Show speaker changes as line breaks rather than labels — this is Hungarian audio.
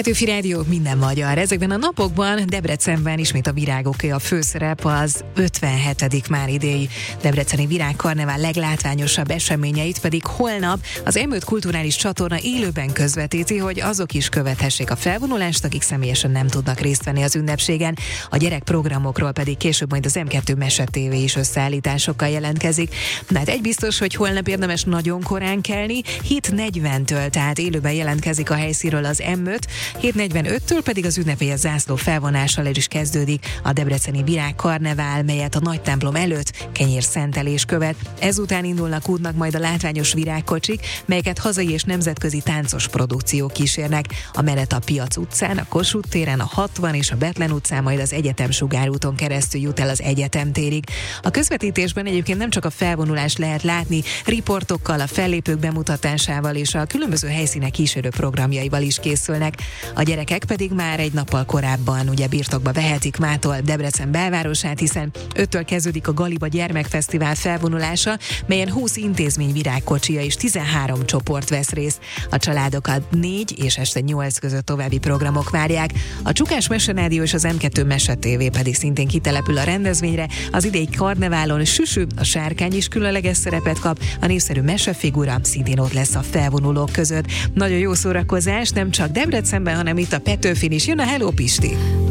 Petőfi Rádió, minden magyar. Ezekben a napokban Debrecenben ismét a virágoké a főszerep, az 57. már idéi debreceni virágkarnevál leglátványosabb eseményeit pedig holnap az M5 kulturális csatorna élőben közvetíti, hogy azok is követhessék a felvonulást, akik személyesen nem tudnak részt venni az ünnepségen. A gyerekprogramokról pedig később majd az M2 Mese TV is összeállításokkal jelentkezik. Na hát egy biztos, hogy holnap érdemes nagyon korán kelni, 7:40-től, tehát élőben jelentkezik a helyszínről az M5, 7:45-től pedig az ünnepélyes zászló felvonással is kezdődik a debreceni virágkarnevál, melyet a nagy templom előtt kenyérszentelés követ. Ezután indulnak útnak majd a látványos virágkocsik, melyeket hazai és nemzetközi táncos produkciók kísérnek. A menet a Piac utcán, a Kossuth téren, a 60 és a Bethlen utcán, majd az Egyetem Sugárúton keresztül jut el az Egyetem térig. A közvetítésben egyébként nem csak a felvonulást lehet látni, riportokkal, a fellépők bemutatásával és a különböző helyszínek kísérő programjaival is készülnek. A gyerekek pedig már egy nappal korábban ugye birtokba vehetik mától Debrecen belvárosát, hiszen 5-től kezdődik a Galiba Gyermekfesztivál felvonulása, melyen 20 intézmény virágkocsia és 13 csoport vesz részt. A családokat 4 és este 8 között további programok várják. A Csukás Meserádió és az M2 Mese TV pedig szintén kitelepül a rendezvényre. Az idei karneválon Süsü, a sárkány is különleges szerepet kap, a népszerű mesefigura szintén ott lesz a felvonulók között. Nagyon jó szórakozás, nem csak Debrecenben, hanem itt a Petőfin is. Jön a Hello Pisti!